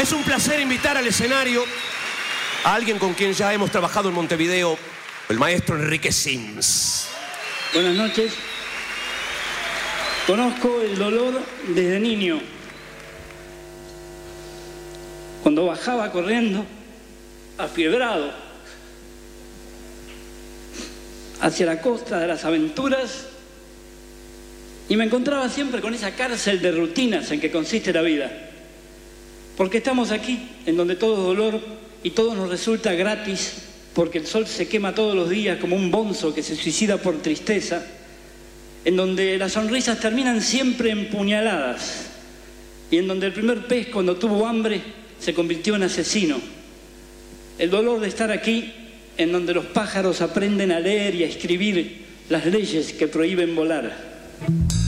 Es un placer invitar al escenario a alguien con quien ya hemos trabajado en Montevideo, el maestro Enrique Sims. Buenas noches. Conozco el dolor desde niño. Cuando bajaba corriendo, afiebrado, hacia la costa de las aventuras, y me encontraba siempre con esa cárcel de rutinas en que consiste la vida. Porque estamos aquí, en donde todo es dolor y todo nos resulta gratis, porque el sol se quema todos los días como un bonzo que se suicida por tristeza, en donde las sonrisas terminan siempre en puñaladas, y en donde el primer pez, cuando tuvo hambre, se convirtió en asesino. El dolor de estar aquí, en donde los pájaros aprenden a leer y a escribir las leyes que prohíben volar.